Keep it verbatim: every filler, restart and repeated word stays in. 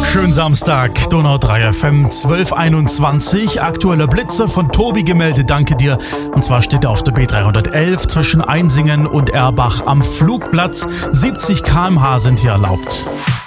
Schönen Samstag, Donau drei F M, zwölf Uhr einundzwanzig. Aktuelle Blitze von Tobi gemeldet, danke dir. Und zwar steht er auf der B dreihundertelf zwischen Einsingen und Erbach am Flugplatz. siebzig Kilometer pro Stunde sind hier erlaubt.